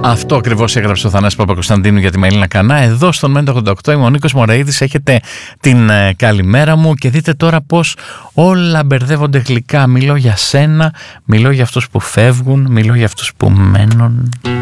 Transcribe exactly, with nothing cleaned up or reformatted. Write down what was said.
Αυτό ακριβώς έγραψε ο Θανάσης Παπακοσταντίνου για τη Μελίνα Κανά. Εδώ στον Μέντα ογδόντα οκτώ είμαι ο Νίκος Μωραΐδης. Έχετε την ε, καλημέρα μου και δείτε τώρα πως όλα μπερδεύονται γλυκά. Μιλώ για σένα, μιλώ για αυτούς που φεύγουν, μιλώ για αυτούς που μένουν.